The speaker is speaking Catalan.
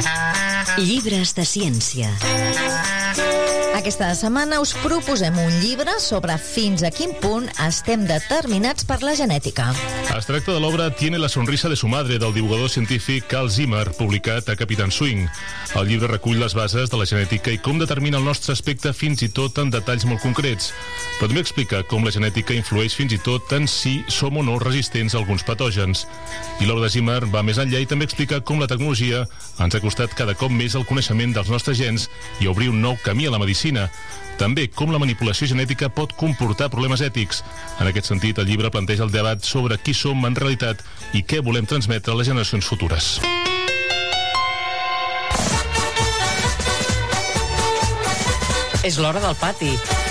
Llibres de ciència. Aquesta setmana us proposem un llibre sobre fins a quin punt estem determinats per la genètica. Es tracta de l'obra Tiene la sonrisa de su madre, del divulgador científic Carl Zimmer, publicat a Capitán Swing. El llibre recull les bases de la genètica i com determina el nostre aspecte fins i tot en detalls molt concrets. Però també explica com la genètica influeix fins i tot en si som o no resistents a alguns patògens. I l'obra de Zimmer va més enllà i també explica com la tecnologia ens ha costat cada cop més el coneixement dels nostres gens i obrir un nou camí a la medicina. També com la manipulació genètica pot comportar problemes ètics. En aquest sentit, el llibre planteja el debat sobre qui som en realitat i què volem transmetre a les generacions futures. És l'hora del pati.